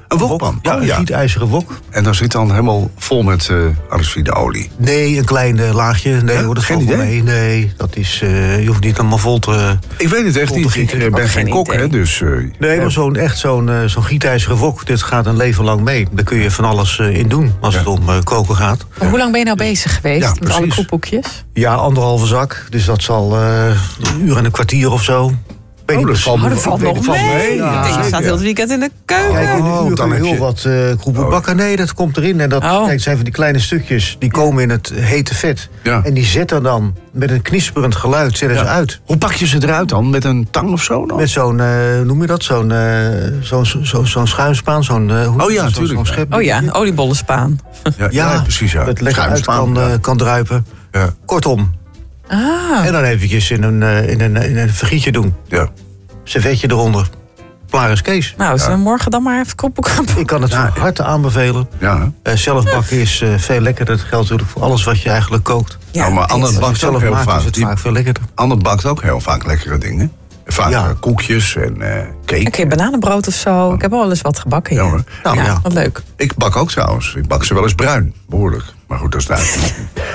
Een wokpan? Ja, een gietijzeren wok. En dan zit dan helemaal vol met arachide-olie? Nee, een klein laagje. Nee, hoor, dat geen valt wel idee? mee. Nee, dat is, je hoeft niet helemaal vol te... Ik weet het echt niet. Ik ben geen kok, hè, dus... Nee, maar zo'n gietijzeren wok, dit gaat een leven lang mee. Daar kun je van alles in doen als het om koken gaat. Maar hoe lang ben je nou bezig geweest met alle koekboekjes? Ja, 1,5 zak. Dus dat zal een uur en een kwartier of zo. Dat valt nog mee. Ja, je staat heel het weekend in de keuken. Kijk, in een uur dan kun je heb heel je... wat koekboek bakken. Nee, dat komt erin. En dat kijk, zijn van die kleine stukjes, die komen in het hete vet. Ja. En die zetten dan met een knisperend geluid zetten ze uit. Hoe pak je ze eruit dan? Met een tang of zo? Dan? Met zo'n, noem je dat? Zo'n schuimspaan. Natuurlijk. Zo'n schep. Oh ja, een oliebollespaan. Ja, precies. Ja. Dat lekker uit kan druipen. Ja. Kortom. En dan eventjes in een vergietje doen. Ja. Servetje eronder. Klaar is Kees. Nou, zullen we morgen dan maar even koekboek gaan bakken? Ik kan het van harte aanbevelen. Ja. Zelf bakken is veel lekkerder. Dat geldt natuurlijk voor alles wat je eigenlijk kookt. Ja, maar Anne bakt ook heel vaak. Is het vaak veel lekkerder. Anne bakt ook heel vaak lekkere dingen. Vaak koekjes en cake. Een keer bananenbrood of zo. Ik heb al eens wat gebakken. Ja, hoor. Wat leuk. Ik bak ook trouwens. Ik bak ze wel eens bruin. Behoorlijk. Maar goed, dat is duidelijk.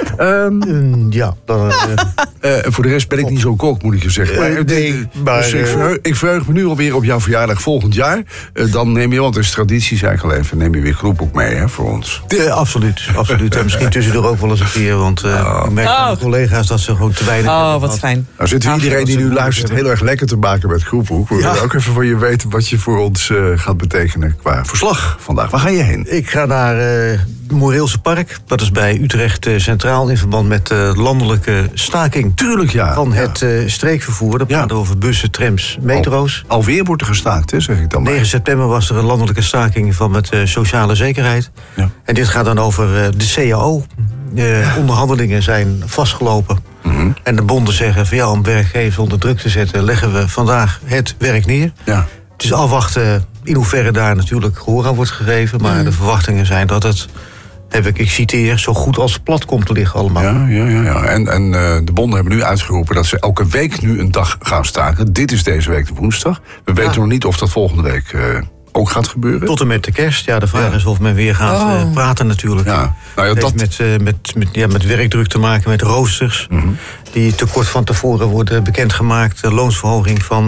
Voor de rest ben ik niet zo'n kok, moet ik je zeggen. Dus ik verheug me nu alweer op jouw verjaardag volgend jaar. Dan neem je, want het is traditie, zei ik al even, neem je weer koekboek mee, hè, voor ons. Absoluut. En misschien tussendoor ook wel eens een keer. Want ik merk aan de collega's dat ze gewoon te weinig hebben wat gehad. fijn. Nou zit iedereen die nu luistert heel erg lekker te maken met koekboek. We willen ook even van je weten wat je voor ons gaat betekenen qua verslag vandaag. Waar ga je heen? Ik ga naar het Moreelse Park. Dat is bij Utrecht Centraal in verband met de landelijke staking. Tuurlijk, ja. Van het streekvervoer. Dat gaat over bussen, trams, metro's. Alweer wordt er gestaakt, hè, zeg ik dan maar. 9 september was er een landelijke staking van met sociale zekerheid. Ja. En dit gaat dan over de CAO. Onderhandelingen zijn vastgelopen. Mm-hmm. En de bonden zeggen van om werkgevers onder druk te zetten, leggen we vandaag het werk neer. Ja. Het is afwachten in hoeverre daar natuurlijk gehoor aan wordt gegeven. Maar de verwachtingen zijn dat het, ik citeer, zo goed als plat komt te liggen allemaal. Ja. En de bonden hebben nu uitgeroepen dat ze elke week nu een dag gaan staken. Dit is deze week de woensdag. We weten nog niet of dat volgende week ook gaat gebeuren. Tot en met de kerst. Ja, de vraag is of men weer gaat praten natuurlijk. Ja. Nou ja, dat heeft met werkdruk te maken, met roosters. Mm-hmm. Die te kort van tevoren worden bekendgemaakt. De loonsverhoging van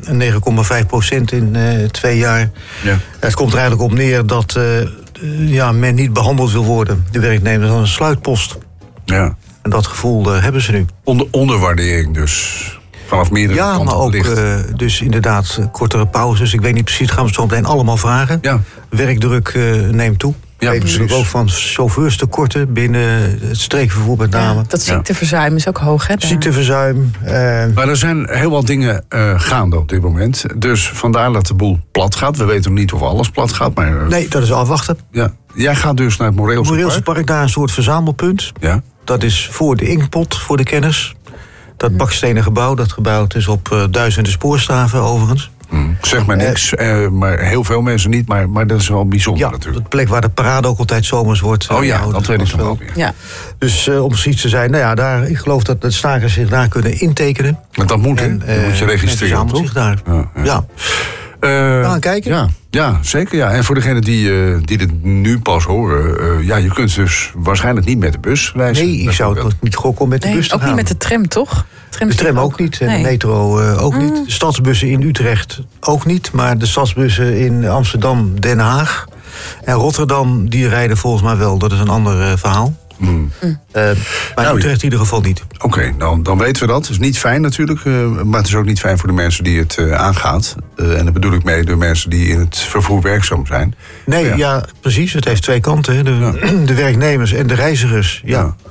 9,5% in 2 jaar. Ja. Het komt er eigenlijk op neer dat men niet behandeld wil worden. De werknemers als een sluitpost. Ja. En dat gevoel hebben ze nu. Onderwaardering dus. Vanaf meerdere kanten maar ook dus inderdaad kortere pauzes. Ik weet niet precies, gaan we het zo meteen allemaal vragen. Ja. Werkdruk neemt toe. Ja, weet natuurlijk ook van chauffeurstekorten binnen het streekvervoer met name. Ja, dat ziekteverzuim is ook hoog, hè? Ziekteverzuim. Maar er zijn heel wat dingen gaande op dit moment. Dus vandaar dat de boel plat gaat. We weten nog niet of alles plat gaat. Maar, nee, dat is afwachten. Ja. Jij gaat dus naar het Moreelse Park. Daar een soort verzamelpunt. Ja. Dat is voor de Inkpot, voor de kennis. Dat bakstenen gebouw, dat gebouwd is op duizenden spoorstaven overigens. Zeg maar niks, maar heel veel mensen niet, maar dat is wel bijzonder natuurlijk. De plek waar de parade ook altijd zomers wordt. Dat weet ik nog wel weer. Ja. Dus om precies te zijn, daar, ik geloof dat de stakers zich daar kunnen intekenen. Maar dat moet, dan moet je registreren, toch? Zich daar. Ja. Gaan kijken? Ja, zeker. Ja. En voor degenen die dit nu pas horen, je kunt dus waarschijnlijk niet met de bus reizen. Nee, ik zou het niet gokken om met de bus te gaan. Ook niet met de tram, toch? De tram ook niet en de metro ook niet. De stadsbussen in Utrecht ook niet. Maar de stadsbussen in Amsterdam, Den Haag en Rotterdam, die rijden volgens mij wel. Dat is een ander verhaal. Maar in Utrecht in ieder geval niet. Oké, dan weten we dat. Het is niet fijn natuurlijk, maar het is ook niet fijn voor de mensen die het aangaat. En dat bedoel ik mee de mensen die in het vervoer werkzaam zijn. Nee, ja precies. Het heeft twee kanten. De werknemers en de reizigers,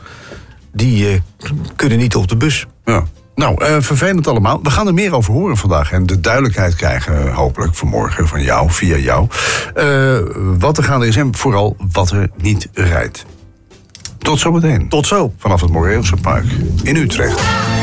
die kunnen niet op de bus. Ja. Nou, vervelend allemaal. We gaan er meer over horen vandaag. En de duidelijkheid krijgen hopelijk vanmorgen van jou, via jou. Wat er gaande is en vooral wat er niet rijdt. Tot zometeen. Tot zo. Vanaf het Moreelse Park in Utrecht.